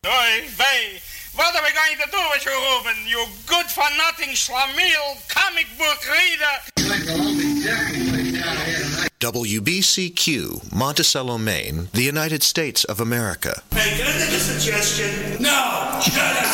Oy vey, what are we going to do with you, Ruben? You good-for-nothing schlemiel comic book reader. WBCQ, Monticello, Maine, the United States of America. Hey, can I make a suggestion? No! Shut up!